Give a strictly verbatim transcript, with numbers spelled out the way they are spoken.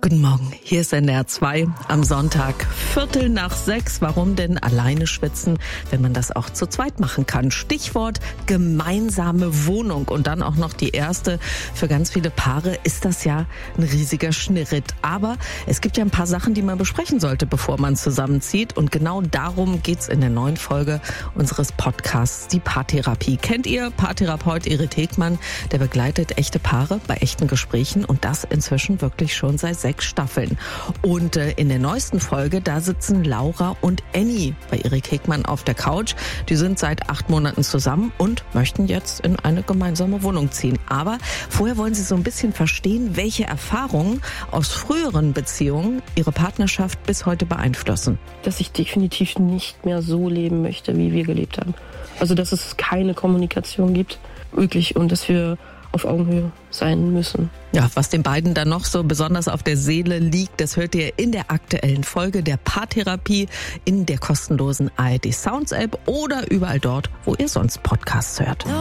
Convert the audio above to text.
Guten Morgen, hier ist N D R zwei am Sonntag, Viertel nach sechs. Warum denn alleine schwitzen, wenn man das auch zu zweit machen kann? Stichwort gemeinsame Wohnung und dann auch noch die erste. Für ganz viele Paare ist das ja ein riesiger Schnirrit. Aber es gibt ja ein paar Sachen, die man besprechen sollte, bevor man zusammenzieht. Und genau darum geht's in der neuen Folge unseres Podcasts, die Paartherapie. Kennt ihr Paartherapeut Erik Hegmann? Der begleitet echte Paare bei echten Gesprächen und das inzwischen wirklich schon seit sechs Staffeln. Und äh, in der neuesten Folge, da sitzen Laura und Annie bei Erik Hegmann auf der Couch. Die sind seit acht Monaten zusammen und möchten jetzt in eine gemeinsame Wohnung ziehen. Aber vorher wollen sie so ein bisschen verstehen, welche Erfahrungen aus früheren Beziehungen ihre Partnerschaft bis heute beeinflussen. Dass ich definitiv nicht mehr so leben möchte, wie wir gelebt haben. Also, dass es keine Kommunikation gibt, wirklich, und dass wir auf Augenhöhe sein müssen. Ja, was den beiden dann noch so besonders auf der Seele liegt, das hört ihr in der aktuellen Folge der Paartherapie in der kostenlosen A R D Sounds App oder überall dort, wo ihr sonst Podcasts hört.